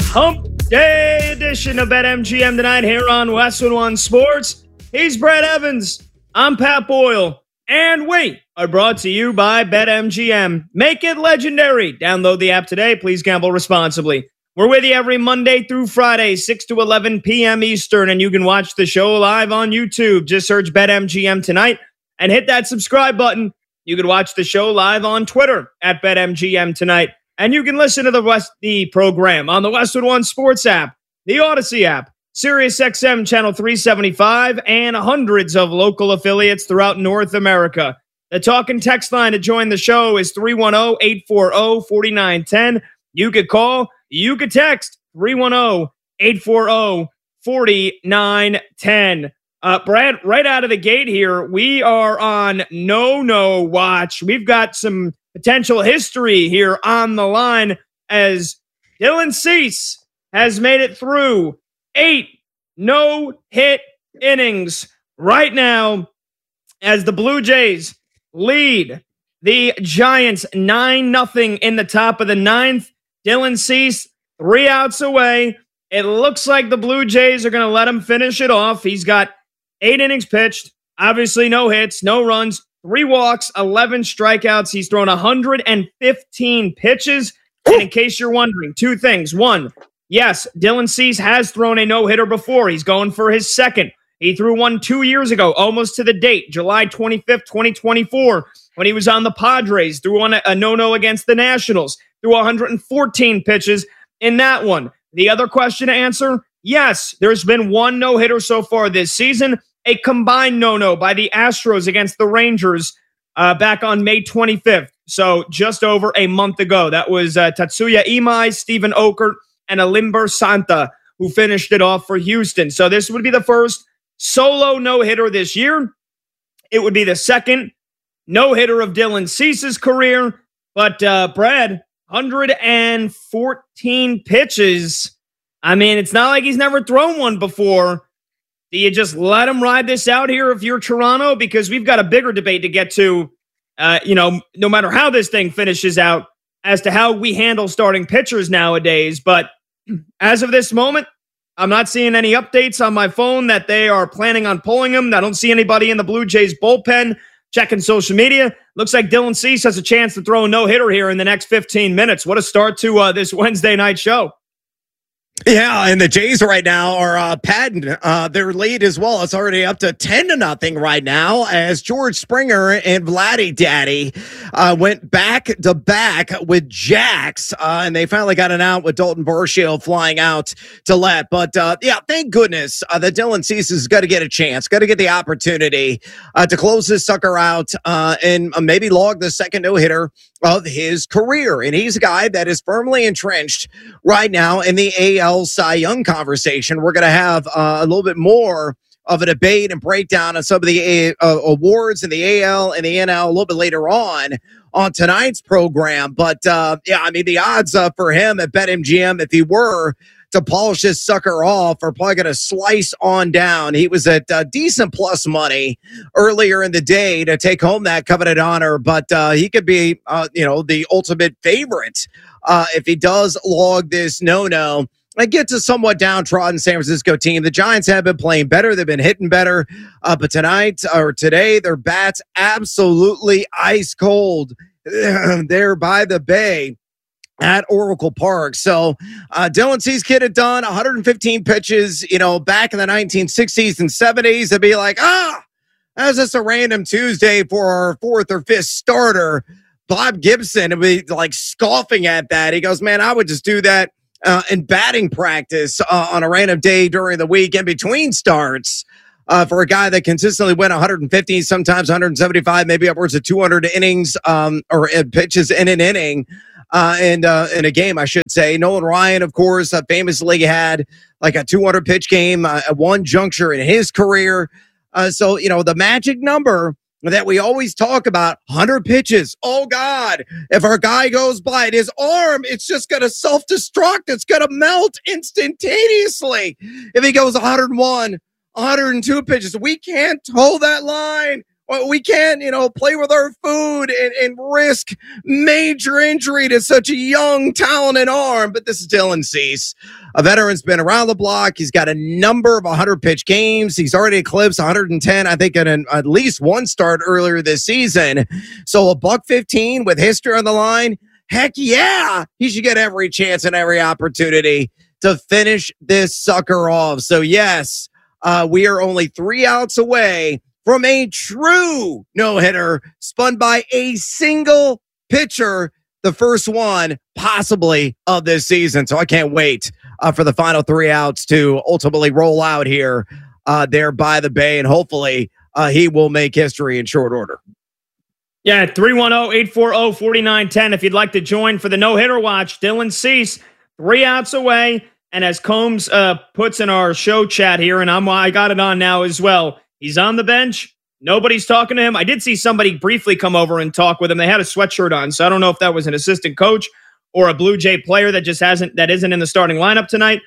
Hump Day edition of BetMGM tonight here on Westwood One Sports. He's Brad Evans. I'm Pat Boyle. And we are brought to you by BetMGM. Make it legendary. Download the app today. Please gamble responsibly. We're with you every Monday through Friday, 6 to 11 p.m. Eastern, and you can watch the show live on YouTube. Just search BetMGM tonight and hit that subscribe button. You can watch the show live on Twitter at BetMGM tonight. And you can listen to the program on the Westwood One Sports app, the Odyssey app, SiriusXM Channel 375, and hundreds of local affiliates throughout North America. The talk and text line to join the show is 310-840-4910. You could call, you could text 310-840-4910. Brad, right out of the gate here, we are on no watch. We've got some potential history here on the line as Dylan Cease has made it through 8 no-hit innings right now as the Blue Jays lead the Giants 9-0 in the top of the 9th. Dylan Cease 3 outs away. It looks like the Blue Jays are going to let him finish it off. He's got 8 innings pitched, obviously no hits, no runs, 3 walks, 11 strikeouts. He's thrown 115 pitches. And in case you're wondering, 2 things. 1, yes, Dylan Cease has thrown a no-hitter before. He's going for his second. He threw one 2 years ago, almost to the date, July 25th, 2024, when he was on the Padres. Threw on a no-no against the Nationals. Threw 114 pitches in that one. The other question to answer, yes, there's been 1 no-hitter so far this season. A combined no-no by the Astros against the Rangers back on May 25th. So just over a month ago. That was Tatsuya Imai, Steven Okert, and Alimber Santa who finished it off for Houston. So this would be the first solo no-hitter this year. It would be the second no-hitter of Dylan Cease's career. But Brad, 114 pitches. I mean, it's not like he's never thrown one before. Do you just let him ride this out here if you're Toronto? Because we've got a bigger debate to get to, no matter how this thing finishes out, as to how we handle starting pitchers nowadays. But as of this moment, I'm not seeing any updates on my phone that they are planning on pulling him. I don't see anybody in the Blue Jays bullpen checking social media. Looks like Dylan Cease has a chance to throw a no-hitter here in the next 15 minutes. What a start to this Wednesday night show. Yeah, and the Jays right now are padding their lead as well. It's already up to 10-0 right now as George Springer and Vladdy Daddy went back to back with jacks, and they finally got an out with Dalton Varsho flying out to left. But yeah, thank goodness that Dylan Cease has got to get a chance, got to get the opportunity to close this sucker out and maybe log the second no-hitter of his career. And he's a guy that is firmly entrenched right now in the AL Cy Young conversation. We're going to have a little bit more of a debate and breakdown on some of the awards in the AL and the NL a little bit later on tonight's program. But yeah, I mean, the odds for him at BetMGM, if he were to polish this sucker off, are probably going to slice on down. He was at decent plus money earlier in the day to take home that coveted honor, but he could be, the ultimate favorite if he does log this no-no. Against a somewhat downtrodden San Francisco team. The Giants have been playing better. They've been hitting better. But today, their bats absolutely ice cold. They're by the bay at Oracle Park. So Dylan Cease get it done. 115 pitches, back in the 1960s and 70s. They'd be like, that's just a random Tuesday for our 4th or 5th starter. Bob Gibson would be like scoffing at that. He goes, man, I would just do that in batting practice on a random day during the week in between starts for a guy that consistently went 150, sometimes 175, maybe upwards of 200 innings or pitches in an inning and in a game, I should say. Nolan Ryan, of course, famously had like a 200 pitch game at one juncture in his career. So, the magic number that we always talk about, 100 pitches. Oh, God, if our guy goes by it, his arm, it's just going to self-destruct. It's going to melt instantaneously. If he goes 101, 102 pitches, we can't hold that line. We can't, play with our food and risk major injury to such a young, talented arm. But this is Dylan Cease. A veteran's been around the block. He's got a number of 100-pitch games. He's already eclipsed 110, I think, in at least one start earlier this season. So a $115 with history on the line, heck yeah, he should get every chance and every opportunity to finish this sucker off. So yes, we are only 3 outs away from a true no-hitter spun by a single pitcher, the first one possibly of this season. So I can't wait for the final 3 outs to ultimately roll out here there by the Bay, and hopefully he will make history in short order. Yeah, 310-840-4910 if you'd like to join for the no-hitter watch. Dylan Cease, 3 outs away, and as Combs puts in our show chat here, and I got it on now as well, he's on the bench. Nobody's talking to him. I did see somebody briefly come over and talk with him. They had a sweatshirt on, so I don't know if that was an assistant coach or a Blue Jay player that isn't in the starting lineup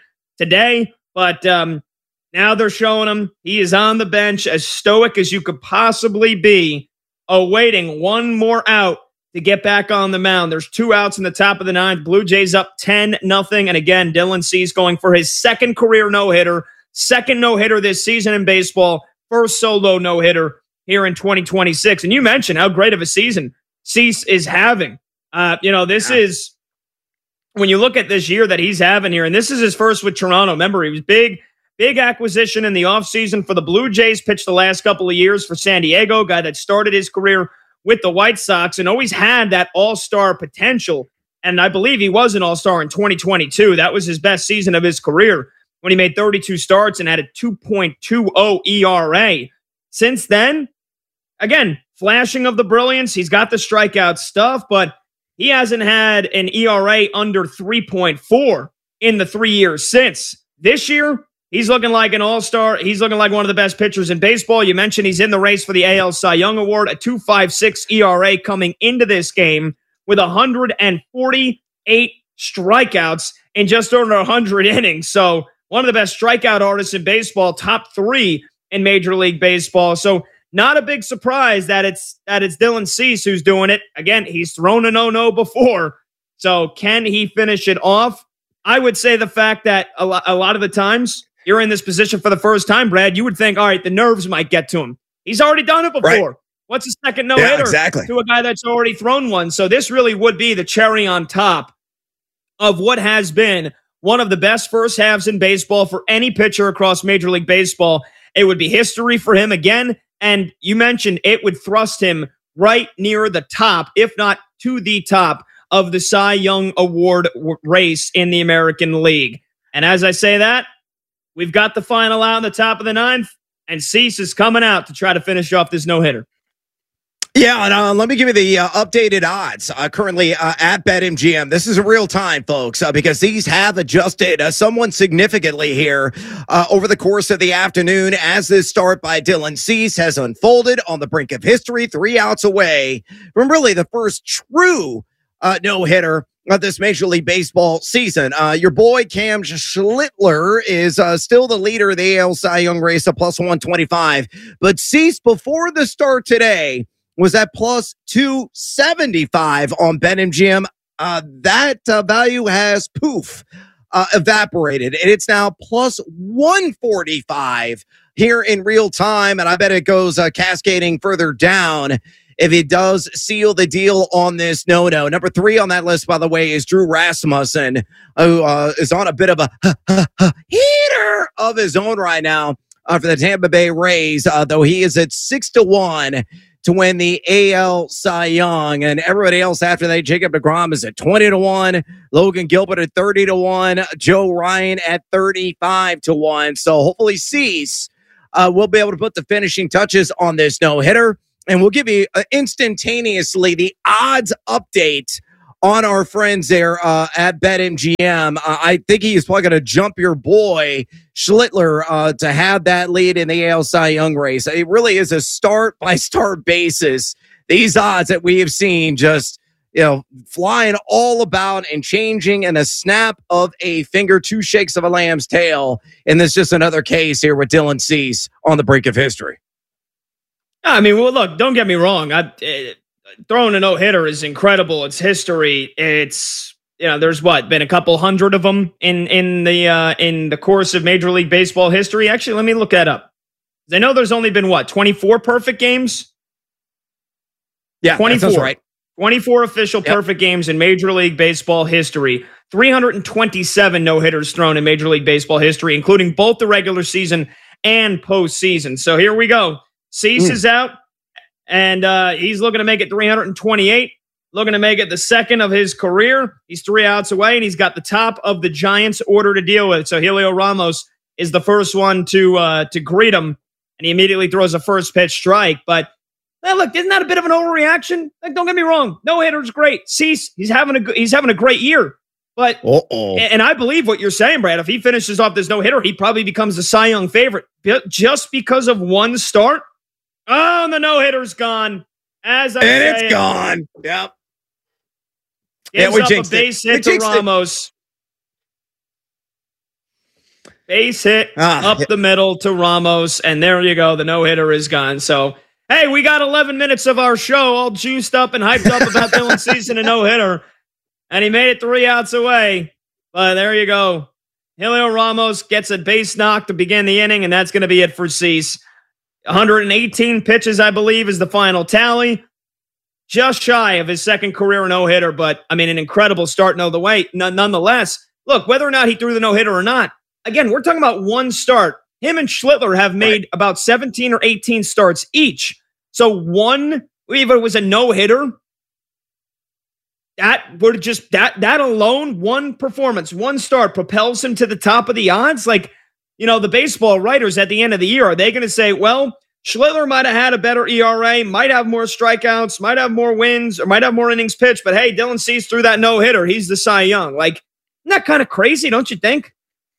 today. But now they're showing him he is on the bench, as stoic as you could possibly be, awaiting one more out to get back on the mound. There's 2 outs in the top of the 9th. Blue Jays up 10-0. And again, Dylan Cease going for his second career no-hitter, second no-hitter this season in baseball, first solo no-hitter here in 2026. And you mentioned how great of a season Cease is having. This is, when you look at this year that he's having here, and this is his first with Toronto. Remember, he was big acquisition in the offseason for the Blue Jays, pitched the last couple of years for San Diego, guy that started his career with the White Sox and always had that all-star potential. And I believe he was an all-star in 2022. That was his best season of his career when he made 32 starts and had a 2.20 ERA. Since then, again, flashing of the brilliance. He's got the strikeout stuff, but he hasn't had an ERA under 3.4 in the 3 years since. This year, he's looking like an all-star. He's looking like one of the best pitchers in baseball. You mentioned he's in the race for the AL Cy Young Award, a 2.56 ERA coming into this game with 148 strikeouts in just over 100 innings. So one of the best strikeout artists in baseball, top 3 in Major League Baseball. So not a big surprise that it's Dylan Cease who's doing it. Again, he's thrown a no-no before. So can he finish it off? I would say the fact that a lot of the times you're in this position for the first time, Brad, you would think, all right, the nerves might get to him. He's already done it before. Right. What's a second no-hitter to a guy that's already thrown one? So this really would be the cherry on top of what has been one of the best first halves in baseball for any pitcher across Major League Baseball. It would be history for him again. And you mentioned it would thrust him right near the top, if not to the top, of the Cy Young Award race in the American League. And as I say that, we've got the final out in the top of the 9th, and Cease is coming out to try to finish off this no-hitter. Yeah, and let me give you the updated odds currently at BetMGM. This is real time, folks, because these have adjusted somewhat significantly here over the course of the afternoon as this start by Dylan Cease has unfolded on the brink of history, 3 outs away from really the first true no-hitter of this Major League Baseball season. Your boy Cam Schlittler is still the leader of the AL Cy Young race at plus 125, but Cease before the start today was at plus 275 on BetMGM. That value has evaporated, and it's now plus 145 here in real time. And I bet it goes cascading further down if it does seal the deal on this no-no. Number 3 on that list, by the way, is Drew Rasmussen, who is on a bit of a heater of his own right now for the Tampa Bay Rays, though he is at 6-1 to win the AL Cy Young. And everybody else after that, Jacob deGrom is at 20-1, Logan Gilbert at 30-1, Joe Ryan at 35-1. So hopefully Cease will be able to put the finishing touches on this no-hitter. And we'll give you instantaneously the odds update on our friends there at BetMGM. I think he is probably going to jump your boy Schlittler to have that lead in the AL Cy Young race. It really is a start-by-start basis. These odds that we have seen just, flying all about and changing in a snap of a finger, 2 shakes of a lamb's tail. And this is just another case here with Dylan Cease on the brink of history. I mean, well, look, don't get me wrong. Throwing a no-hitter is incredible. It's history. It's, there's been a couple hundred of them in the course of Major League Baseball history. Actually, let me look that up. I know there's only been 24 perfect games? Yeah, 24. That's right. 24 official perfect games in Major League Baseball history. 327 no-hitters thrown in Major League Baseball history, including both the regular season and postseason. So here we go. Cease is out, and he's looking to make it 328, looking to make it the second of his career. He's 3 outs away, and he's got the top of the Giants order to deal with. So Helio Ramos is the first one to greet him, and he immediately throws a first pitch strike. But look, isn't that a bit of an overreaction? Like, don't get me wrong, no-hitter's great. Cease, he's having a great year. But and I believe what you're saying, Brad. If he finishes off this no-hitter, he probably becomes the Cy Young favorite just because of one start. Oh, the no-hitter's gone. It's gone. Yep. Gives up a base hit to Ramos. Base hit up the middle to Ramos, and there you go. The no-hitter is gone. So, hey, we got 11 minutes of our show all juiced up and hyped up about Dylan Cease and a no-hitter, and he made it 3 outs away. But there you go. Helio Ramos gets a base knock to begin the inning, and that's going to be it for Cease. 118 pitches, I believe, is the final tally. Just shy of his second career no-hitter, but, I mean, an incredible start nonetheless. Look, whether or not he threw the no-hitter or not, again, we're talking about one start. Him and Schlittler have made about 17 or 18 starts each. So one, if it was a no-hitter, that would just, that alone, one performance, one start propels him to the top of the odds. Like, the baseball writers at the end of the year, are they going to say, well, Schlittler might have had a better ERA, might have more strikeouts, might have more wins, or might have more innings pitched, but hey, Dylan Cease threw that no-hitter. He's the Cy Young. Like, isn't that kind of crazy, don't you think?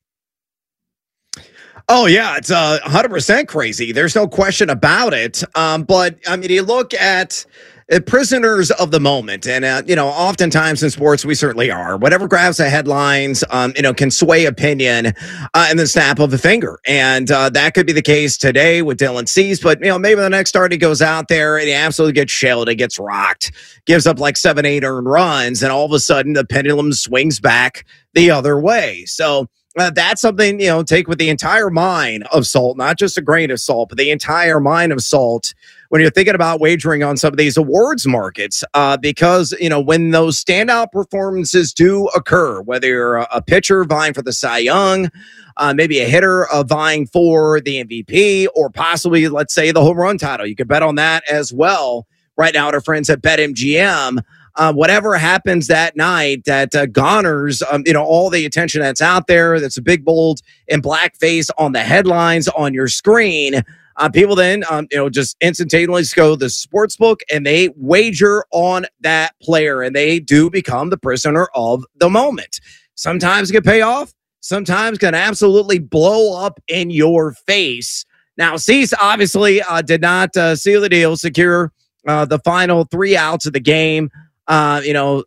Oh, yeah, it's 100% crazy. There's no question about it. But, I mean, you look at prisoners of the moment, and, oftentimes in sports, we certainly are. Whatever grabs the headlines, can sway opinion in the snap of a finger. And that could be the case today with Dylan Cease, but, maybe the next start he goes out there and he absolutely gets shelled, he gets rocked, gives up like 7-8 earned runs, and all of a sudden the pendulum swings back the other way. So, that's something, take with the entire mine of salt, not just a grain of salt, but the entire mine of salt when you're thinking about wagering on some of these awards markets, because, when those standout performances do occur, whether you're a pitcher vying for the Cy Young, maybe a hitter vying for the MVP, or possibly, let's say, the home run title, you could bet on that as well right now at our friends at BetMGM. Whatever happens that night that garners, all the attention that's out there, that's a big, bold, and blackface on the headlines on your screen. People then, just instantaneously go to the sports book and they wager on that player, and they do become the prisoner of the moment. Sometimes it can pay off. Sometimes can absolutely blow up in your face. Now, Cease obviously did not seal the deal, secure the final 3 outs of the game. As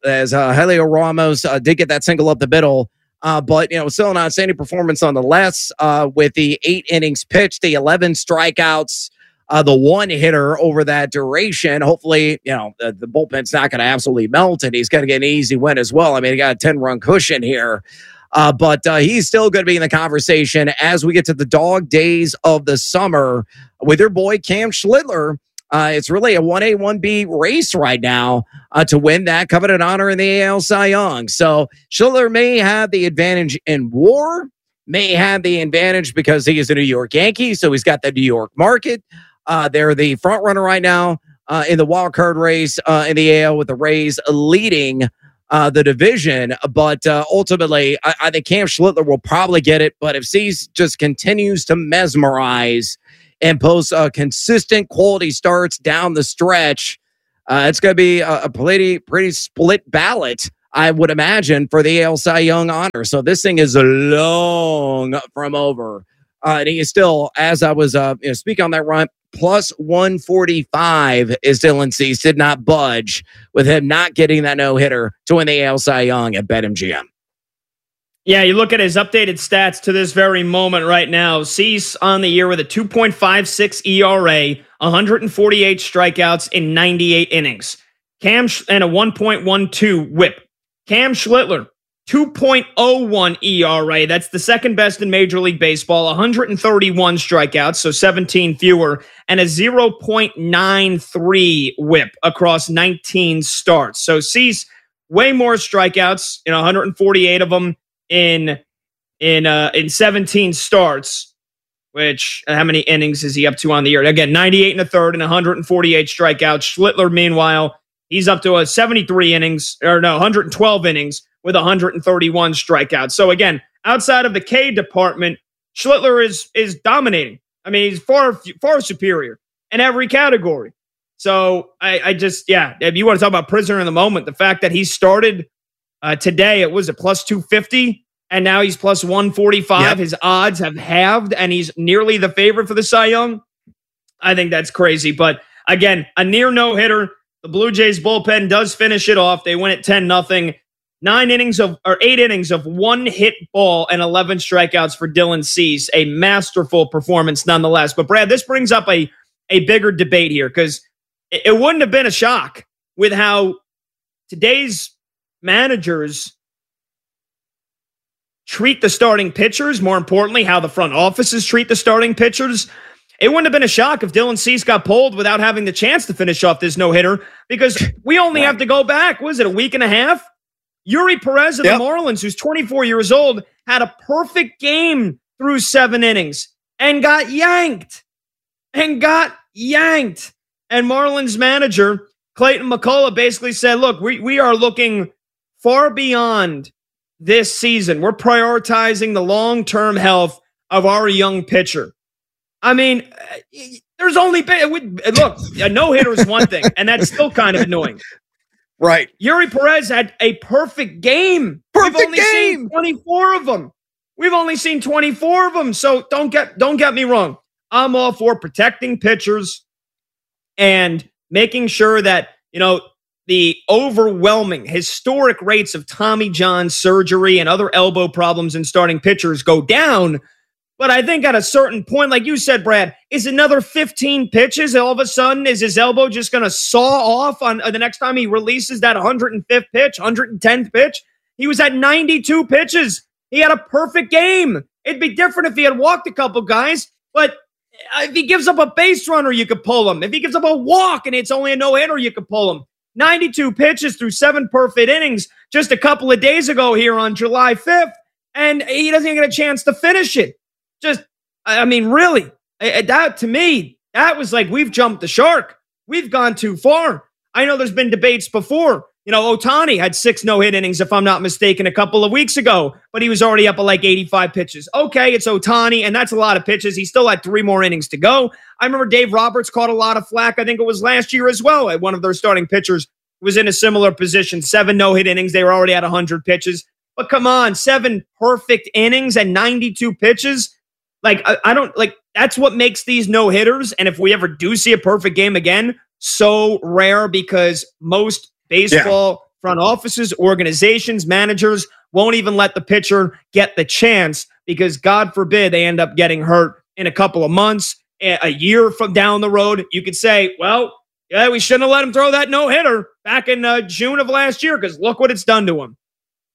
Helio Ramos did get that single up the middle, but still an outstanding performance nonetheless, with the 8 innings pitched, the 11 strikeouts, the 1 hitter over that duration. Hopefully, the bullpen's not going to absolutely melt, and he's going to get an easy win as well. I mean, he got a 10-run cushion here, but he's still going to be in the conversation as we get to the dog days of the summer with your boy Cam Schlittler. It's really a 1A, 1B race right now to win that coveted honor in the AL Cy Young. So Schlittler may have the advantage in WAR, may have the advantage because he is a New York Yankee, so he's got the New York market. They're the front runner right now in the wild card race in the AL, with the Rays leading the division. But ultimately, I think Cam Schlittler will probably get it. But if Cease just continues to mesmerize and post consistent quality starts down the stretch, it's going to be a pretty split ballot, I would imagine, for the AL Cy Young honor. So this thing is long from over. And he is still, as I was speaking on that run, plus 145 is Dylan Cease. Did not budge with him not getting that no-hitter to win the AL Cy Young at BetMGM. Yeah, you look at his updated stats to this very moment right now. Cease on the year with a 2.56 ERA, 148 strikeouts in 98 innings. And a 1.12 whip. Cam Schlittler, 2.01 ERA. That's the second best in Major League Baseball. 131 strikeouts, so 17 fewer, and a 0.93 whip across 19 starts. So Cease, way more strikeouts, 148 of them in 17 starts, which how many innings is he up to on the year? Again, 98 and a third and 148 strikeouts. Schlittler, meanwhile, he's up to a 112 innings with 131 strikeouts. So again, outside of the K department, Schlittler is dominating. I mean, he's far superior in every category. So I just, if you want to talk about prisoner in the moment, the fact that he started today, it was a plus 250, and now he's plus 145. Yep. His odds have halved, and he's nearly the favorite for the Cy Young. I think that's crazy. But again, a near no-hitter. The Blue Jays bullpen does finish it off. They win at 10-0. 8 innings of one hit ball and 11 strikeouts for Dylan Cease. A masterful performance nonetheless. But Brad, this brings up a bigger debate here, because it wouldn't have been a shock with how today's managers treat the starting pitchers. More importantly, how the front offices treat the starting pitchers. It wouldn't have been a shock if Dylan Cease got pulled without having the chance to finish off this no-hitter, because we only have to go back, was it a week and a half? Yuri Perez of the Marlins, who's 24 years old, had a perfect game through 7 innings and got yanked. And Marlins manager Clayton McCullough basically said, look, we are looking far beyond this season. We're prioritizing the long-term health of our young pitcher. I mean, there's only been, look, a no-hitter is one thing, and that's still kind of annoying. Right. Yuri Perez had a perfect game. We've only seen 24 of them. So don't get me wrong. I'm all for protecting pitchers and making sure that, the overwhelming historic rates of Tommy John surgery and other elbow problems in starting pitchers go down. But I think at a certain point, like you said, Brad, is another 15 pitches. All of a sudden, is his elbow just going to saw off on the next time he releases that 105th pitch, 110th pitch? He was at 92 pitches. He had a perfect game. It'd be different if he had walked a couple guys, but if he gives up a base runner, you could pull him. If he gives up a walk and it's only a no-hitter, you could pull him. 92 pitches through 7 perfect innings just a couple of days ago here on July 5th, and he doesn't even get a chance to finish it. Really, that to me, that was like we've jumped the shark. We've gone too far. I know there's been debates before. Ohtani had 6 no-hit innings, if I'm not mistaken, a couple of weeks ago, but he was already up at like 85 pitches. Okay, it's Ohtani, and that's a lot of pitches. He still had 3 more innings to go. I remember Dave Roberts caught a lot of flack. I think it was last year as well. One of their starting pitchers was in a similar position. 7 no-hit innings. They were already at 100 pitches. But come on, 7 perfect innings and 92 pitches. I don't that's what makes these no-hitters. And if we ever do see a perfect game again, so rare, because most baseball front offices, organizations, managers won't even let the pitcher get the chance, because God forbid they end up getting hurt in a couple of months, a year from down the road. You could say, well, yeah, we shouldn't have let him throw that no-hitter back in June of last year, because look what it's done to him.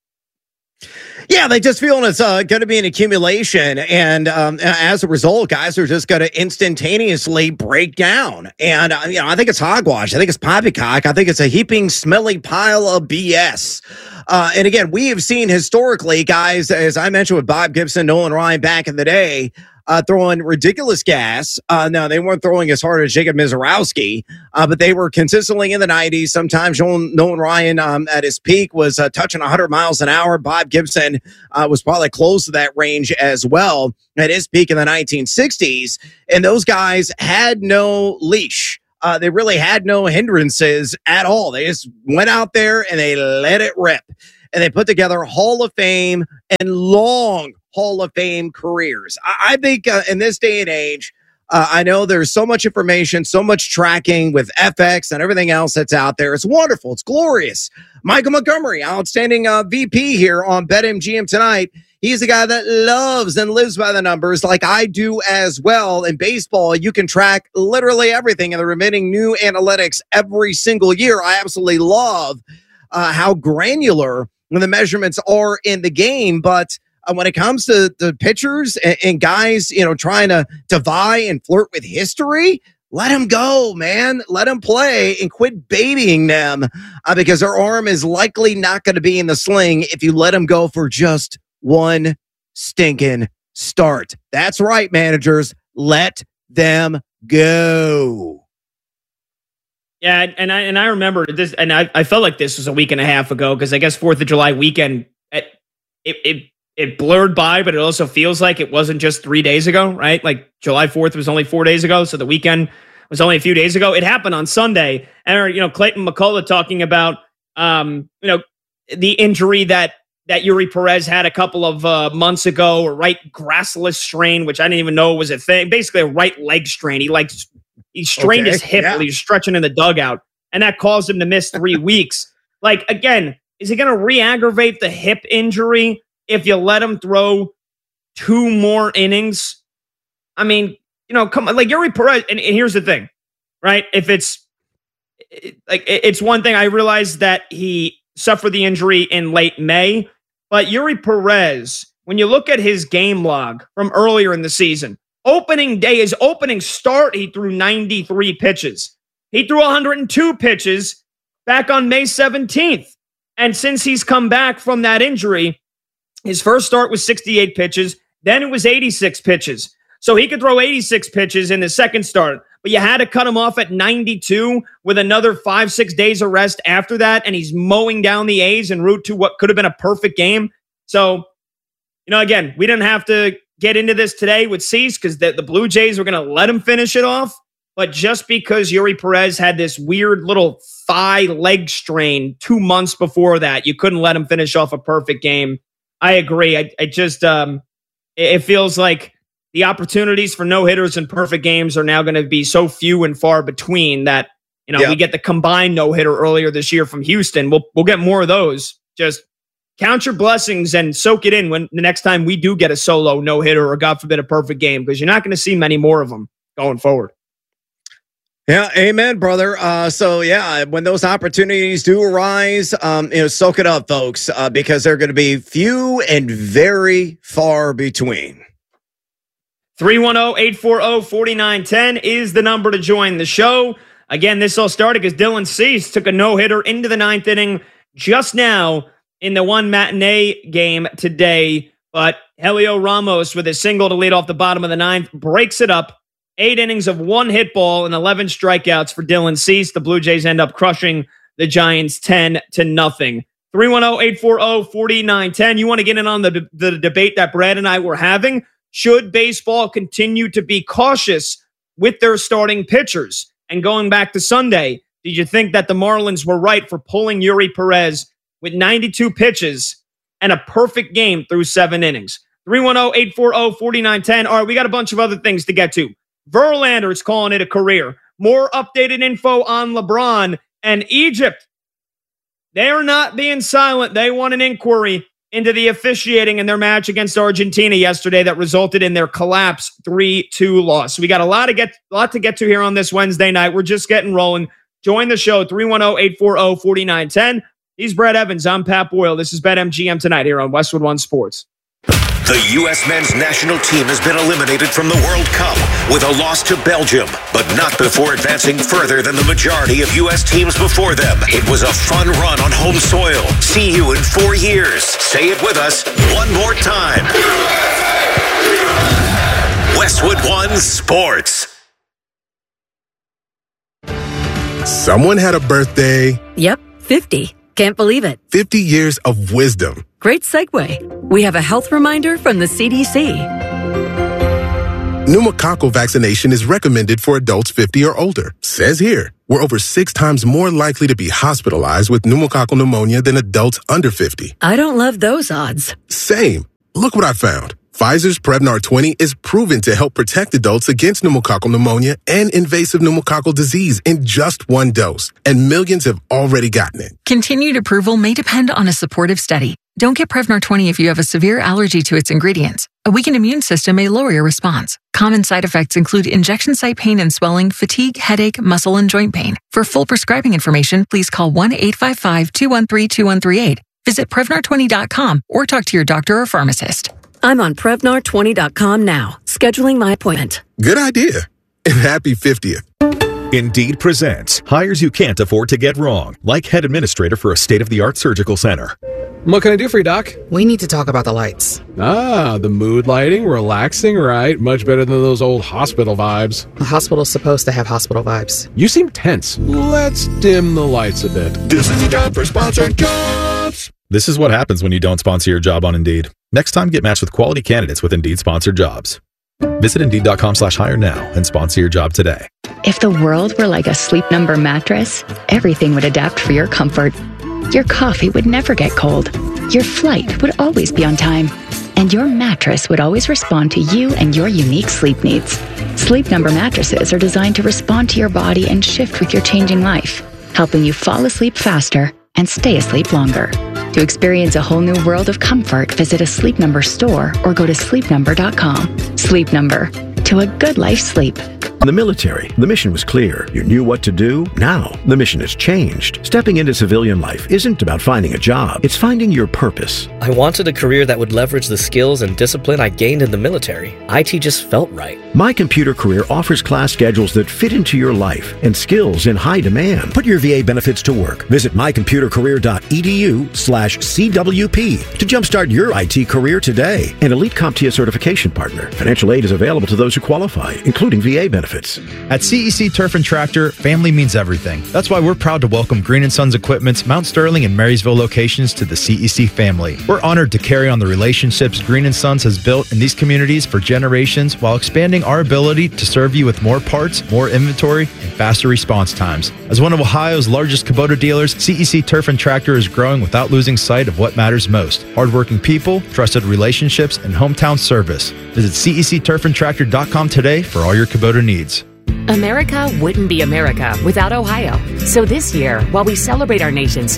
Yeah, they just feel it's going to be an accumulation. And as a result, guys are just going to instantaneously break down. And, I think it's hogwash. I think it's poppycock. I think it's a heaping, smelly pile of BS. And again, we have seen historically, guys, as I mentioned with Bob Gibson, Nolan Ryan back in the day, throwing ridiculous gas. Now, they weren't throwing as hard as Jacob Mizorowski, but they were consistently in the 90s. Sometimes Nolan Ryan at his peak was touching 100 miles an hour. Bob Gibson was probably close to that range as well at his peak in the 1960s. And those guys had no leash. They really had no hindrances at all. They just went out there and they let it rip. And they put together Hall of Fame and long Hall of Fame careers. I think in this day and age, I know there's so much information, so much tracking with FX and everything else that's out there. It's wonderful. It's glorious. Michael Montgomery, outstanding VP here on BetMGM tonight. He's a guy that loves and lives by the numbers like I do as well. In baseball, you can track literally everything in the remaining new analytics every single year. I absolutely love how granular the measurements are in the game. But when it comes to the pitchers and guys, trying to vie and flirt with history, let them go, man. Let them play and quit babying them because their arm is likely not going to be in the sling if you let them go for just one stinking start. That's right, managers. Let them go. Yeah, and I remember this, and I felt like this was a week and a half ago because I guess 4th of July weekend, it blurred by, but it also feels like it wasn't just 3 days ago, right? Like July 4th was only 4 days ago, so the weekend was only a few days ago. It happened on Sunday, and Clayton McCullough talking about the injury that Yuri Perez had a couple of months ago, a right gracilis strain, which I didn't even know was a thing. Basically, a right leg strain. He strained his hip while he was stretching in the dugout, and that caused him to miss 3 weeks. Like, again, is he going to re-aggravate the hip injury if you let him throw 2 more innings? I mean, come on, like Yuri Perez. And here's the thing, right? If it's one thing. I realize that he suffered the injury in late May, but Yuri Perez, when you look at his game log from earlier in the season, opening day, his opening start, he threw 93 pitches. He threw 102 pitches back on May 17th. And since he's come back from that injury, his first start was 68 pitches. Then it was 86 pitches. So he could throw 86 pitches in the second start, but you had to cut him off at 92 with another 5-6 days of rest after that. And he's mowing down the A's en route to what could have been a perfect game. So, again, we didn't have to get into this today with Cease because the Blue Jays were going to let him finish it off. But just because Yuri Perez had this weird little thigh leg strain 2 months before that, you couldn't let him finish off a perfect game. I agree. I just, it feels like the opportunities for no-hitters and perfect games are now going to be so few and far between that, we get the combined no-hitter earlier this year from Houston. We'll get more of those. Just count your blessings and soak it in when the next time we do get a solo no-hitter or, God forbid, a perfect game, because you're not going to see many more of them going forward. Yeah, amen, brother. When those opportunities do arise, soak it up, folks, because they're going to be few and very far between. 310-840-4910 is the number to join the show. Again, this all started because Dylan Cease took a no-hitter into the 9th inning just now in the one matinee game today. But Helio Ramos, with a single to lead off the bottom of the 9th, breaks it up. 8 innings of 1 hit ball and 11 strikeouts for Dylan Cease. The Blue Jays end up crushing the Giants 10-0. 310-840-4910. You want to get in on the debate that Brad and I were having? Should baseball continue to be cautious with their starting pitchers? And going back to Sunday, did you think that the Marlins were right for pulling Yuri Perez with 92 pitches and a perfect game through 7 innings? 310-840-4910. All right, we got a bunch of other things to get to. Verlander's calling it a career. More updated info on LeBron and Egypt. They're not being silent. They want an inquiry into the officiating in their match against Argentina yesterday that resulted in their collapse 3-2 loss. So we got a lot to get to here on this Wednesday night. We're just getting rolling. Join the show, 310-840-4910. He's Brett Evans. I'm Pat Boyle. This is BetMGM tonight here on Westwood One Sports. The U.S. men's national team has been eliminated from the World Cup with a loss to Belgium, but not before advancing further than the majority of U.S. teams before them. It was a fun run on home soil. See you in 4 years. Say it with us one more time. Westwood One Sports. Someone had a birthday. Yep, 50. Can't believe it. 50 years of wisdom. Great segue. We have a health reminder from the CDC. Pneumococcal vaccination is recommended for adults 50 or older. Says here, we're over 6 times more likely to be hospitalized with pneumococcal pneumonia than adults under 50. I don't love those odds. Same. Look what I found. Pfizer's Prevnar 20 is proven to help protect adults against pneumococcal pneumonia and invasive pneumococcal disease in just 1 dose. And millions have already gotten it. Continued approval may depend on a supportive study. Don't get Prevnar 20 if you have a severe allergy to its ingredients. A weakened immune system may lower your response. Common side effects include injection site pain and swelling, fatigue, headache, muscle, and joint pain. For full prescribing information, please call 1-855-213-2138. Visit Prevnar20.com or talk to your doctor or pharmacist. I'm on Prevnar20.com now, scheduling my appointment. Good idea. And happy 50th. Indeed presents hires you can't afford to get wrong, like head administrator for a state-of-the-art surgical center. What can I do for you, Doc? We need to talk about the lights. Ah, the mood lighting, relaxing, right? Much better than those old hospital vibes. The hospital's supposed to have hospital vibes. You seem tense. Let's dim the lights a bit. This is the time for sponsored jobs. This is what happens when you don't sponsor your job on Indeed. Next time, get matched with quality candidates with Indeed-sponsored jobs. Visit Indeed.com/hire now and sponsor your job today. If the world were like a Sleep Number mattress, everything would adapt for your comfort. Your coffee would never get cold. Your flight would always be on time. And your mattress would always respond to you and your unique sleep needs. Sleep Number mattresses are designed to respond to your body and shift with your changing life, helping you fall asleep faster and stay asleep longer. To experience a whole new world of comfort, visit a Sleep Number store or go to sleepnumber.com. Sleep Number. To a good life's sleep. In the military, the mission was clear. You knew what to do. Now, the mission has changed. Stepping into civilian life isn't about finding a job. It's finding your purpose. I wanted a career that would leverage the skills and discipline I gained in the military. IT just felt right. My Computer Career offers class schedules that fit into your life and skills in high demand. Put your VA benefits to work. Visit mycomputercareer.edu/CWP to jumpstart your IT career today. An elite CompTIA certification partner. Financial aid is available to those who qualify, including VA benefits. At CEC Turf and Tractor, family means everything. That's why we're proud to welcome Green & Sons Equipment's Mount Sterling and Marysville locations to the CEC family. We're honored to carry on the relationships Green & Sons has built in these communities for generations while expanding our ability to serve you with more parts, more inventory, and faster response times. As one of Ohio's largest Kubota dealers, CEC Turf and Tractor is growing without losing sight of what matters most: hardworking people, trusted relationships, and hometown service. Visit CECTurfandTractor.com today for all your Kubota needs. America wouldn't be America without Ohio. So this year, while we celebrate our nation's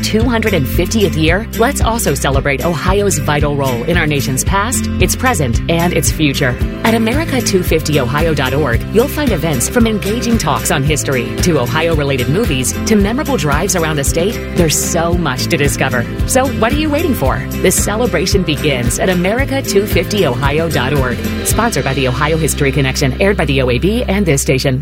250th year, let's also celebrate Ohio's vital role in our nation's past, its present, and its future. At America250ohio.org, you'll find events from engaging talks on history to Ohio-related movies to memorable drives around the state. There's so much to discover. So what are you waiting for? The celebration begins at America250ohio.org. Sponsored by the Ohio History Connection, aired by the OAB and this station.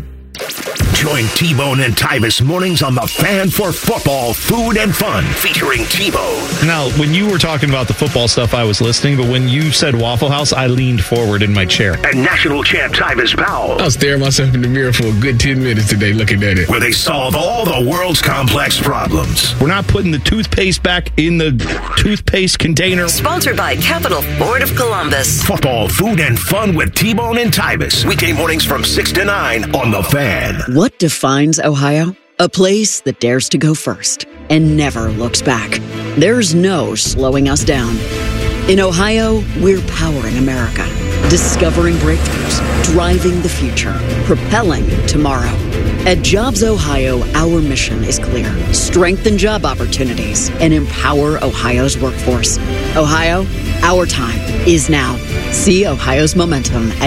Join T-Bone and Tyvis mornings on The Fan for football, food, and fun, featuring T-Bone. Now, when you were talking about the football stuff, I was listening, but when you said Waffle House, I leaned forward in my chair. And national champ Tyvis Powell. I was staring myself in the mirror for a good 10 minutes today looking at it. Where they solve all the world's complex problems. We're not putting the toothpaste back in the toothpaste container. Sponsored by Capital Ford of Columbus. Football, food, and fun with T-Bone and Tyvis. Weekday mornings from 6 to 9 on The Fan. What defines Ohio? A place that dares to go first and never looks back. There's no slowing us down. In Ohio, we're powering America, discovering breakthroughs, driving the future, propelling tomorrow. At Jobs Ohio, our mission is clear: strengthen job opportunities and empower Ohio's workforce. Ohio, our time is now. See Ohio's momentum at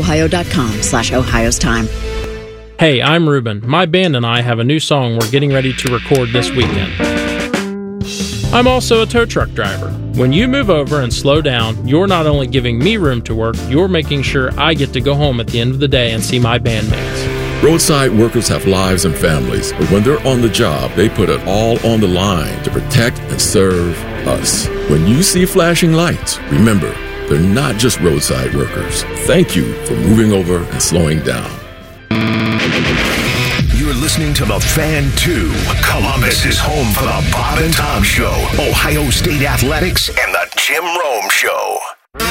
jobsohio.com/Ohio's time. Hey, I'm Ruben. My band and I have a new song we're getting ready to record this weekend. I'm also a tow truck driver. When you move over and slow down, you're not only giving me room to work, you're making sure I get to go home at the end of the day and see my bandmates. Roadside workers have lives and families, but when they're on the job, they put it all on the line to protect and serve us. When you see flashing lights, remember, they're not just roadside workers. Thank you for moving over and slowing down. You're listening to The Fan 2. Columbus is home for the Bob and Tom Show, Ohio State Athletics, and the Jim Rome Show.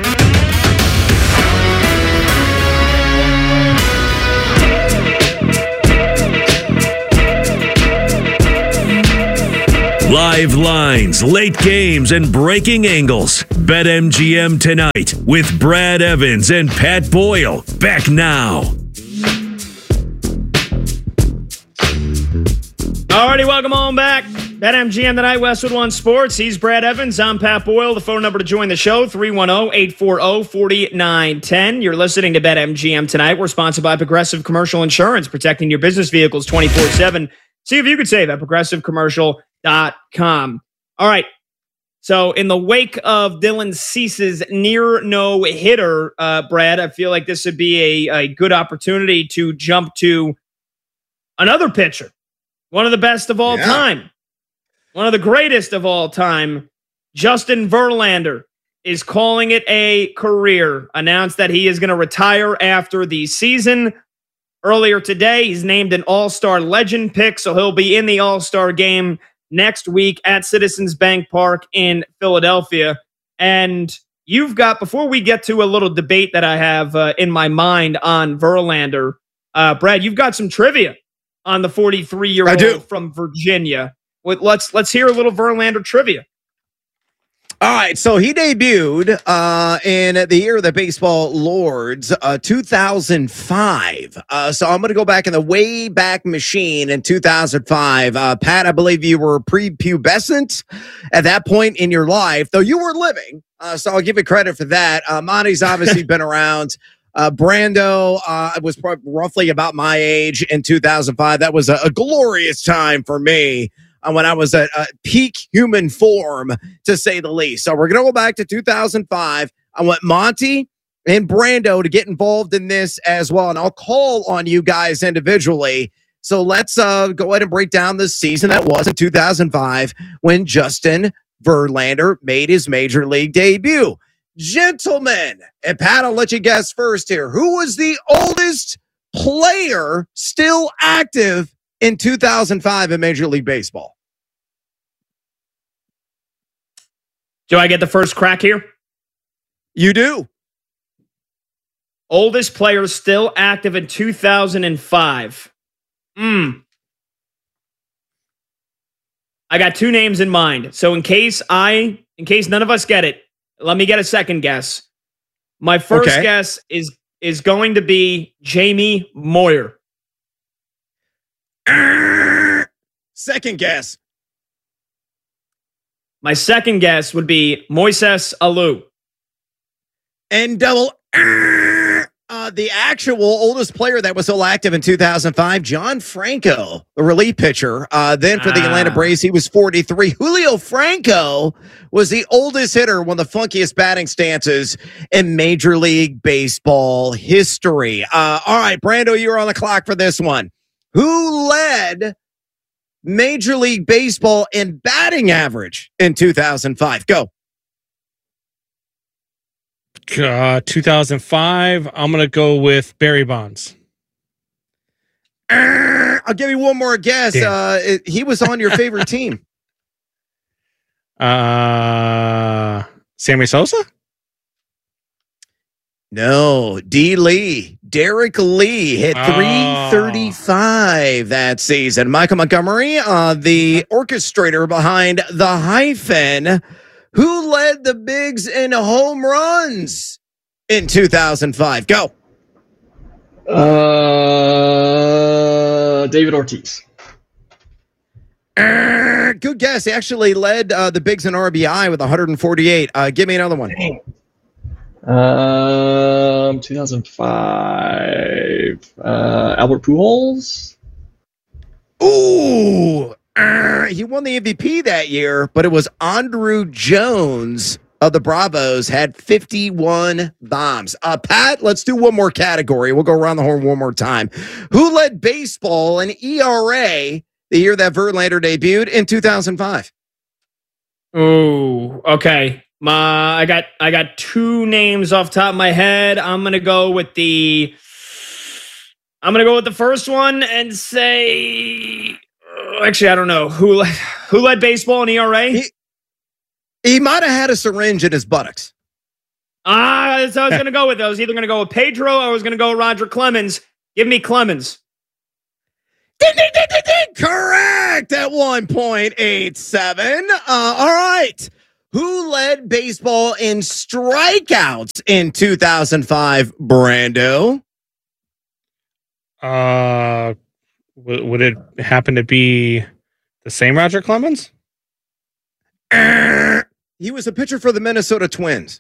Live lines, late games, and breaking angles. BetMGM tonight with Brad Evans and Pat Boyle. Back now. Alrighty, welcome on back. BetMGM tonight, Westwood One Sports. He's Brad Evans. I'm Pat Boyle. The phone number to join the show, 310-840-4910. You're listening to BetMGM tonight. We're sponsored by Progressive Commercial Insurance, protecting your business vehicles 24/7. See if you could save at progressivecommercial.com. All right. So in the wake of Dylan Cease's near no-hitter, Brad, I feel like this would be a good opportunity to jump to another pitcher. One of the best of all time. One of the greatest of all time. Justin Verlander is calling it a career. Announced that he is going to retire after the season. Earlier today, he's named an All-Star Legend pick, so he'll be in the All-Star game next week at Citizens Bank Park in Philadelphia. And you've got, before we get to a little debate that I have in my mind on Verlander, Brad, you've got some trivia on the 43-year-old from Virginia. Let's hear a little Verlander trivia. All right, so he debuted in the year of the baseball lords, 2005. So I'm going to go back in the way back machine in 2005. Pat, I believe you were prepubescent at that point in your life, though you were living. So I'll give you credit for that. Monty's obviously been around. Brando was probably roughly about my age in 2005. That was a glorious time for me. When I was at peak human form, to say the least. So we're going to go back to 2005. I want Monty and Brando to get involved in this as well. And I'll call on you guys individually. So let's go ahead and break down the season that was in 2005 when Justin Verlander made his major league debut. Gentlemen, and Pat, I'll let you guess first here. Who was the oldest player still active in 2005 in Major League Baseball? Do I get the first crack here? You do. Oldest player still active in 2005. I got two names in mind. So in case none of us get it, let me get a second guess. My first guess is going to be Jamie Moyer. Second guess. My second guess would be Moises Alou. And double. The actual oldest player that was still active in 2005, John Franco, the relief pitcher. Then for the Atlanta Braves, he was 43. Julio Franco was the oldest hitter, one of the funkiest batting stances in Major League Baseball history. All right, Brando, you're on the clock for this one. Who led Major League Baseball in batting average in 2005? Go. 2005. I'm going to go with Barry Bonds. I'll give you one more guess. He was on your favorite team. Sammy Sosa? No, D. Lee. Derek Lee hit 335 that season. Michael Montgomery, the orchestrator behind the hyphen, who led the Bigs in home runs in 2005? Go. David Ortiz. Good guess. He actually led the Bigs in RBI with 148. Give me another one. 2005. Albert Pujols. Ooh. He won the MVP that year, but it was Andruw Jones of the Bravos, had 51 bombs. Pat, let's do one more category. We'll go around the horn one more time. Who led baseball in ERA the year that Verlander debuted in 2005? Oh, okay. I got two names off the top of my head. I'm gonna go with the first one and say. Actually, I don't know who led baseball in ERA. He might have had a syringe in his buttocks. That's what I was going to go with. I was either going to go with Pedro or I was going to go with Roger Clemens. Give me Clemens. Ding, ding, ding, ding, ding. Correct at 1.87. All right. Who led baseball in strikeouts in 2005, Brando? Would it happen to be The same Roger Clemens? He was a pitcher for the Minnesota Twins.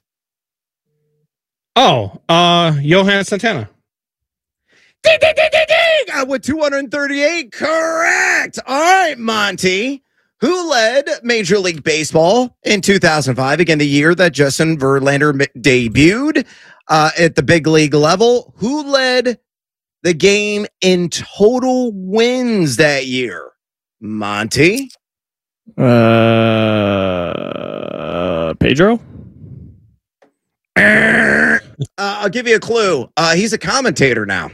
Oh, Johan Santana. Ding, ding, ding, ding, ding! With 238, correct. All right, Monty. Who led Major League Baseball in 2005? Again, the year that Justin Verlander debuted at the big league level. Who led the game in total wins that year? Monty? Pedro? I'll give you a clue. He's a commentator now.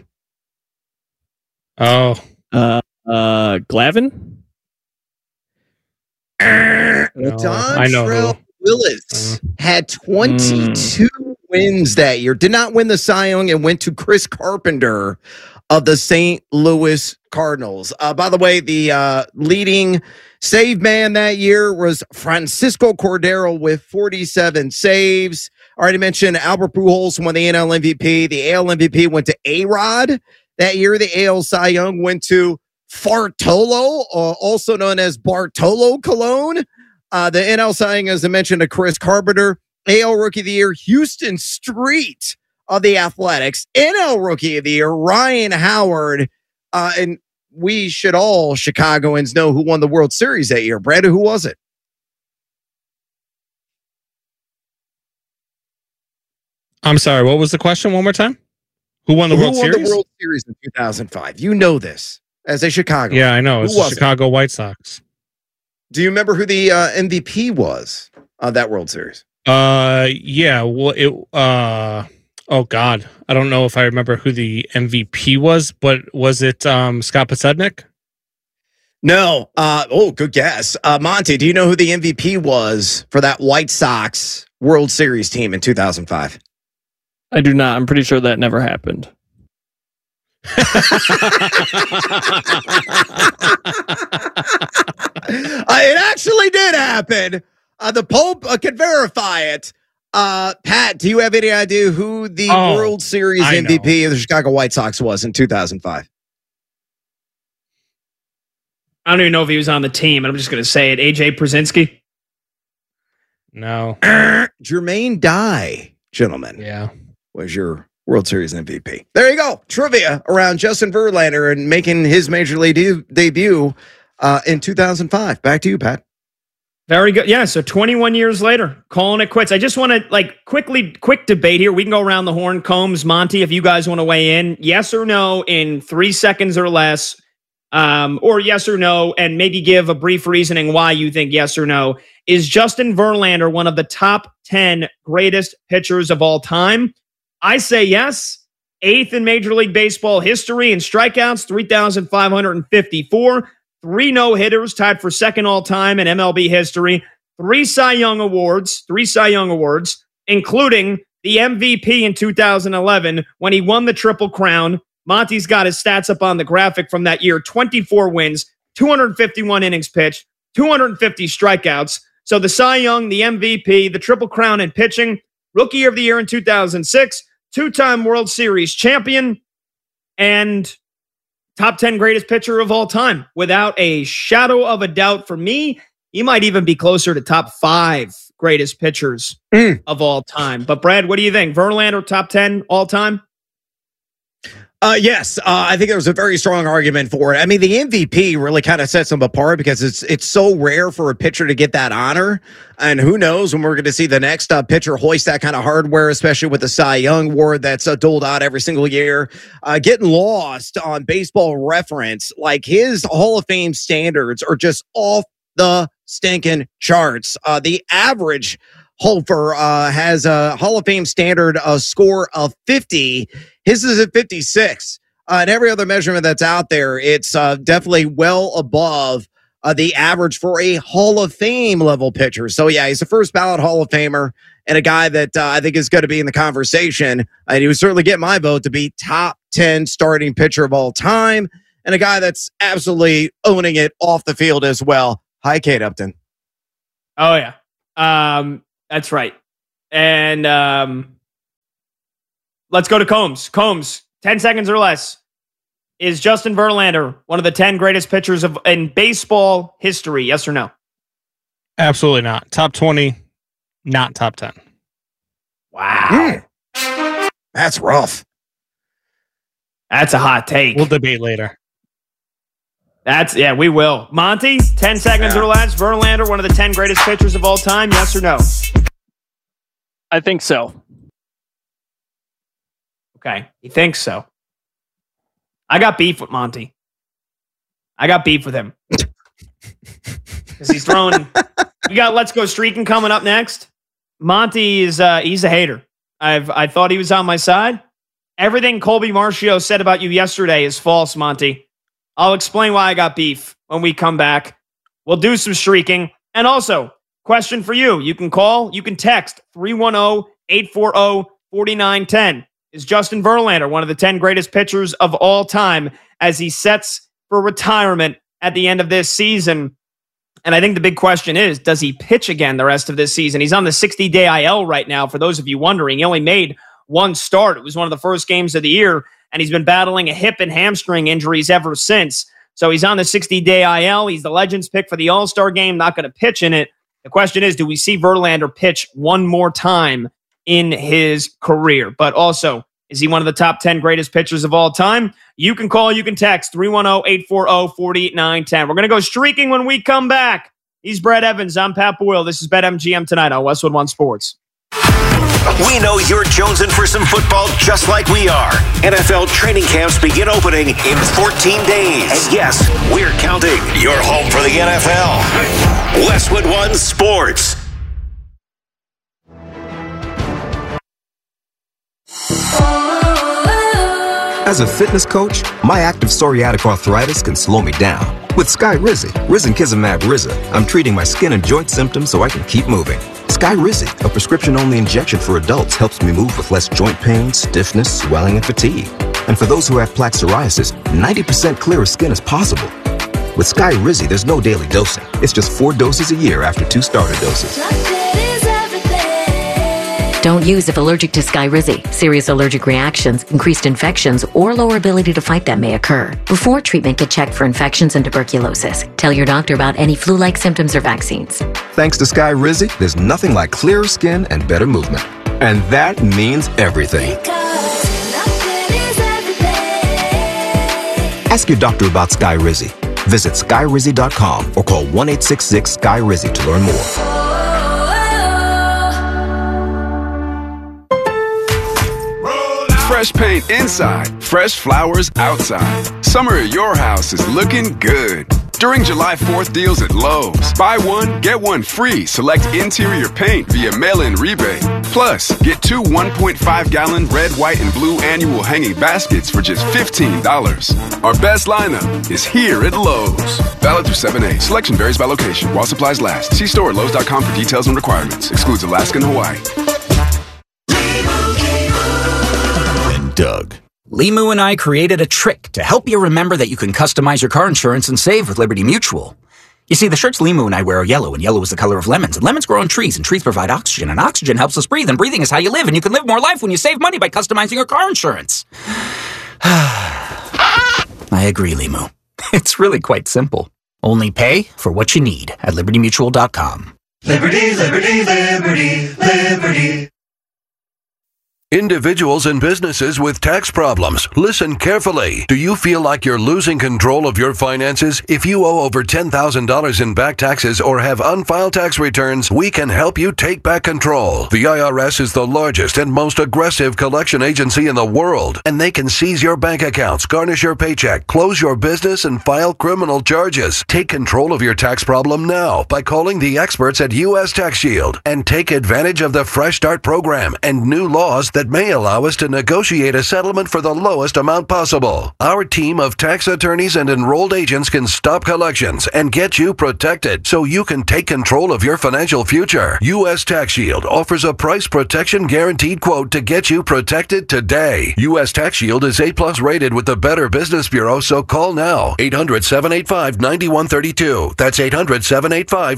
Oh. Glavin? Dontrell Willis had 22 wins that year. Did not win the Cy Young and went to Chris Carpenter of the St. Louis Cardinals. By the way, the leading save man that year was Francisco Cordero with 47 saves. Already mentioned Albert Pujols won the NL MVP. The AL MVP went to A-Rod that year. The AL Cy Young went to Fartolo, also known as Bartolo Colon. The NL Cy Young, as I mentioned, to Chris Carpenter. AL Rookie of the Year, Houston Street of the Athletics. NL Rookie of the Year, Ryan Howard. And we should all Chicagoans know who won the World Series that year. Brandon, who was it? I'm sorry, what was the question one more time? Who won the World Series? Who won the World Series in 2005? You know this as a Chicago. Yeah, I know. It's the Chicago White Sox. Do you remember who the MVP was of that World Series? Yeah. Well, oh God, I don't know if I remember who the MVP was, but was it Scott Podsednik? No. Good guess. Monty, do you know who the MVP was for that White Sox World Series team in 2005? I do not. I'm pretty sure that never happened. It actually did happen. The Pope could verify it. Pat, do you have any idea who the World Series MVP of the Chicago White Sox was in 2005? I don't even know if he was on the team, and I'm just going to say it. AJ Przinsky? No. Jermaine Dye, gentlemen. Yeah. Was your World Series MVP. There you go. Trivia around Justin Verlander and making his Major League debut in 2005. Back to you, Pat. Very good. Yeah, so 21 years later, calling it quits. I just want to quick debate here. We can go around the horn. Combs, Monty, if you guys want to weigh in. Yes or no in 3 seconds or less, or yes or no, and maybe give a brief reasoning why you think yes or no. Is Justin Verlander one of the top 10 greatest pitchers of all time? I say yes. 8th in Major League Baseball history in strikeouts, 3,554. 3 no-hitters, tied for second all-time in MLB history. 3 Cy Young Awards, including the MVP in 2011 when he won the Triple Crown. Monty's got his stats up on the graphic from that year. 24 wins, 251 innings pitched, 250 strikeouts. So the Cy Young, the MVP, the Triple Crown in pitching, Rookie of the Year in 2006, 2-time World Series champion, and top 10 greatest pitcher of all time. Without a shadow of a doubt for me, he might even be closer to top 5 greatest pitchers of all time. But Brad, what do you think? Verlander, top 10 all time? Yes, I think there was a very strong argument for it. I mean, the MVP really kind of sets him apart because it's so rare for a pitcher to get that honor. And who knows when we're going to see the next pitcher hoist that kind of hardware, especially with the Cy Young award that's doled out every single year. Getting lost on Baseball Reference, like his Hall of Fame standards are just off the stinking charts. The average Hofer has a Hall of Fame standard score of 50. His is at 56. And every other measurement that's out there, it's definitely well above the average for a Hall of Fame level pitcher. So, yeah, he's a first ballot Hall of Famer and a guy that I think is going to be in the conversation. And he would certainly get my vote to be top 10 starting pitcher of all time and a guy that's absolutely owning it off the field as well. Hi, Kate Upton. Oh, yeah. That's right. And let's go to Combs. Combs, 10 seconds or less. Is Justin Verlander one of the 10 greatest pitchers in baseball history? Yes or no? Absolutely not. Top 20, not top 10. Wow. That's rough. That's a hot take. We'll debate later. We will. Monty, 10 seconds or less. Verlander, one of the 10 greatest pitchers of all time. Yes or no? I think so. Okay. He thinks so. I got beef with Monty. I got beef with him. Because he's throwing... We got Let's Go Streaking coming up next. Monty is he's a hater. I thought he was on my side. Everything Colby Marcio said about you yesterday is false, Monty. I'll explain why I got beef when we come back. We'll do some streaking. And also, question for you. You can call, you can text 310-840-4910. Is Justin Verlander one of the 10 greatest pitchers of all time as he sets for retirement at the end of this season? And I think the big question is, does he pitch again the rest of this season? He's on the 60-day IL right now, for those of you wondering. He only made one start. It was one of the first games of the year, and he's been battling a hip and hamstring injuries ever since. So he's on the 60-day IL. He's the Legends pick for the All-Star game, not going to pitch in it. The question is, do we see Verlander pitch one more time in his career? But also, is he one of the top 10 greatest pitchers of all time? You can call, you can text 310-840-4910. We're going to go streaking when we come back. He's Brad Evans. I'm Pat Boyle. This is BetMGM tonight on Westwood One Sports. We know you're jonesing for some football just like we are. NFL training camps begin opening in 14 days. And yes, we're counting. You're home for the NFL. Westwood One Sports. As a fitness coach, my active psoriatic arthritis can slow me down. With Skyrizi, Risankizumab Riza, I'm treating my skin and joint symptoms so I can keep moving. Skyrizi, a prescription-only injection for adults, helps me move with less joint pain, stiffness, swelling, and fatigue. And for those who have plaque psoriasis, 90% clearer skin is possible. With Skyrizi, there's no daily dosing. It's just 4 doses a year after 2 starter doses. Don't use if allergic to Skyrizi. Serious allergic reactions, increased infections, or lower ability to fight them may occur. Before treatment, get checked for infections and tuberculosis. Tell your doctor about any flu-like symptoms or vaccines. Thanks to Skyrizi, there's nothing like clearer skin and better movement. And that means everything. Ask your doctor about Skyrizi. Visit Skyrizi.com or call 1-866-SKY-RIZI to learn more. Fresh paint inside, fresh flowers outside. Summer at your house is looking good. During July 4th deals at Lowe's, buy one, get one free. Select interior paint via mail-in rebate. Plus, get 2 1.5-gallon red, white, and blue annual hanging baskets for just $15. Our best lineup is here at Lowe's. Valid through 7/8. Selection varies by location while supplies last. See store at Lowe's.com for details and requirements. Excludes Alaska and Hawaii. Doug. Limu and I created a trick to help you remember that you can customize your car insurance and save with Liberty Mutual. You see, the shirts Limu and I wear are yellow, and yellow is the color of lemons, and lemons grow on trees, and trees provide oxygen, and oxygen helps us breathe, and breathing is how you live, and you can live more life when you save money by customizing your car insurance. I agree, Limu. It's really quite simple. Only pay for what you need at LibertyMutual.com. Liberty, liberty, liberty, liberty. Individuals and businesses with tax problems, listen carefully. Do you feel like you're losing control of your finances? If you owe over $10,000 in back taxes or have unfiled tax returns, we can help you take back control. The IRS is the largest and most aggressive collection agency in the world, and they can seize your bank accounts, garnish your paycheck, close your business, and file criminal charges. Take control of your tax problem now by calling the experts at U.S. Tax Shield and take advantage of the Fresh Start program and new laws that may allow us to negotiate a settlement for the lowest amount possible. Our team of tax attorneys and enrolled agents can stop collections and get you protected so you can take control of your financial future. U.S. Tax Shield offers a price protection guaranteed quote to get you protected today. U.S. Tax Shield is A+ rated with the Better Business Bureau, so call now. 800-785-9132. That's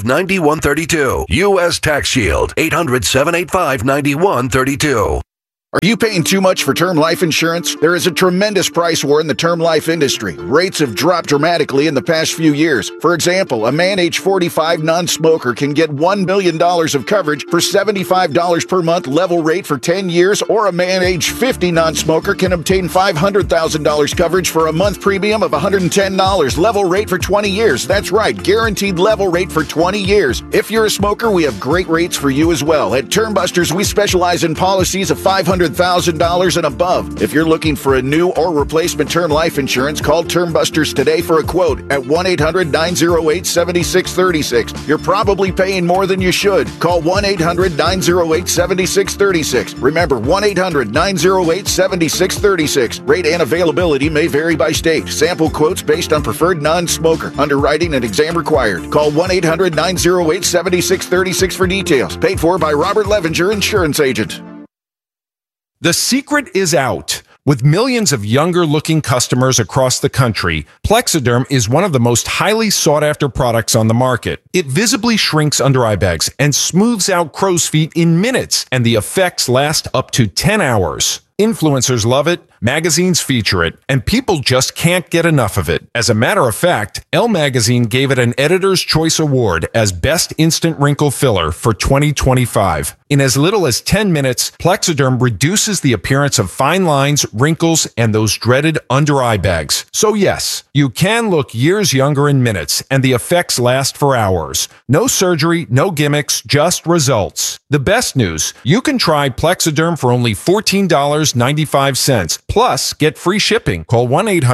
800-785-9132. U.S. Tax Shield. 800-785-9132. Are you paying too much for term life insurance? There is a tremendous price war in the term life industry. Rates have dropped dramatically in the past few years. For example, a man age 45 non-smoker can get $1 million of coverage for $75 per month level rate for 10 years, or a man age 50 non-smoker can obtain $500,000 coverage for a month premium of $110 level rate for 20 years. That's right, guaranteed level rate for 20 years. If you're a smoker, we have great rates for you as well. At Term Busters, we specialize in policies of $500,000 and above. If you're looking for a new or replacement term life insurance, call Term Busters today for a quote at 1-800-908-7636. You're probably paying more than you should. Call 1-800-908-7636. Remember, 1-800-908-7636. Rate and availability may vary by state. Sample quotes based on preferred non-smoker. Underwriting and exam required. Call 1-800-908-7636 for details. Paid for by Robert Levenger, Insurance Agent. The secret is out. With millions of younger-looking customers across the country, Plexiderm is one of the most highly sought-after products on the market. It visibly shrinks under-eye bags and smooths out crow's feet in minutes, and the effects last up to 10 hours. Influencers love it, magazines feature it, and people just can't get enough of it. As a matter of fact, Elle Magazine gave it an Editor's Choice Award as Best Instant Wrinkle Filler for 2025. In as little as 10 minutes, Plexiderm reduces the appearance of fine lines, wrinkles, and those dreaded under-eye bags. So yes, you can look years younger in minutes, and the effects last for hours. No surgery, no gimmicks, just results. The best news, you can try Plexiderm for only $14.95. Plus, get free shipping. Call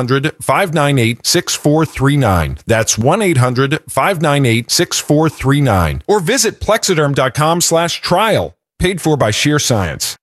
1-800-598-6439. That's 1-800-598-6439. Or visit Plexiderm.com/trial. Paid for by Sheer Science.